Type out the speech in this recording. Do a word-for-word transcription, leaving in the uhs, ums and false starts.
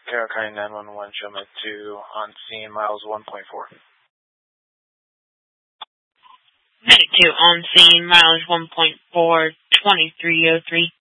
Carroll County nine one one, show me two on scene, miles one point four. Medic two on scene, mileage one point four, twenty-three oh three.